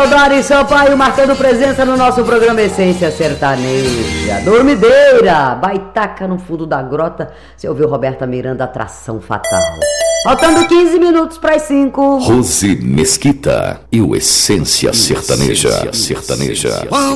Teodoro Sampaio marcando presença no nosso programa Essência Sertaneja. Dormideira, baitaca no fundo da grota. Você ouviu Roberta Miranda, Atração Fatal. Faltando 15 minutos para as 5. Rose Mesquita e o Essência Sertaneja.